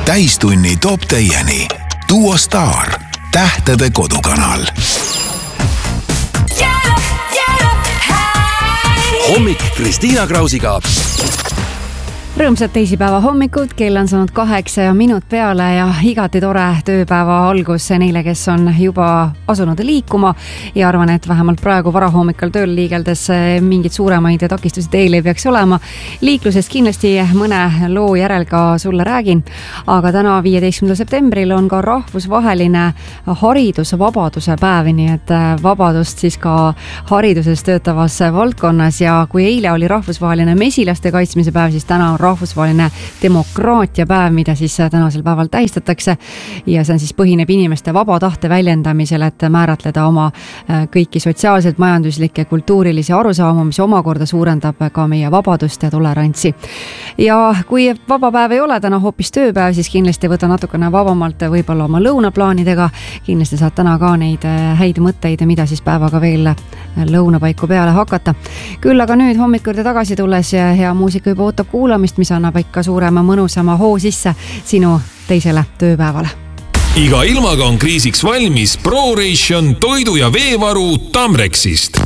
Täistunni toob teieni Duo Star, tähtede kodukanal. Hommik Kristiina Krausiga. Rõõmsad teisipäeva hommikud, kell on saanud 8 minut peale ja igati tore tööpäeva algus neile, kes on juba asunud liikuma ja arvan, et vähemalt praegu varahommikul tööl liigeldes mingid suuremaid takistusi teil ei peaks olema. Liiklusest kindlasti mõne loo järel ka sulle räägin, aga täna 15. septembril on ka rahvusvaheline haridusvabaduse päev, nii et vabadust siis ka hariduses töötavas valdkonnas ja kui eile oli rahvusvaheline mesilaste kaitsmise päev, siis täna on rahvusvaheline demokraatia päev, mida siis tänasel päeval tähistatakse ja see on siis põhineb inimeste vaba tahte väljendamisel, et määratleda oma kõiki sotsiaalselt, majanduslikke, kultuurilisi arusaamu, mis omakorda suurendab ka meie vabadust ja tolerantsi. Ja kui vaba päev ei ole täna hoopis tööpäev, siis kindlasti võta natukene vabamalt võib-olla oma lõunaplaanidega. Kindlasti saad täna ka neid häid mõtteid, mida siis päevaga veel lõunapaiku peale hakata. Küll aga nüüd hommikurde tagasi tulles ja hea muusika juba ootab kuulamist, mis annab ikka suurema mõnusama hoo sisse sinu teisele tööpäevale. Iga ilmaga on kriisiks valmis ProRation toidu- ja veevaru Tamrexist.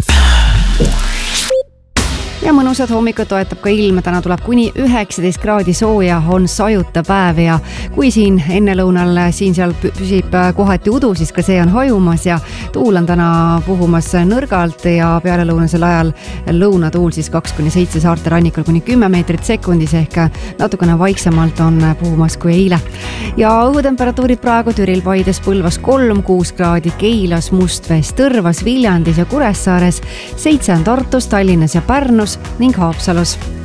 Ja mõnusad hommikut toetab ka ilm, täna tuleb kuni 19 kraadi sooja, on sajuta päev ja kui siin enne lõunal siin-seal püsib kohati udu, siis ka see on hajumas ja tuul on täna puhumas nõrgalt ja peale lõunasel ajal lõunatuul siis 2-7 saarte rannikul kuni 10 meetrit sekundis ehk natukene vaiksemalt on puhumas kui eile. Ja õhutemperatuurid praegu Türil, Paides, Põlvas 3-6 kraadi, Keilas, Mustvees, Tõrvas, Viljandis ja Kuressaares, 7 on Tartus, Tallinnas ja Pärnus ning Haapsalus.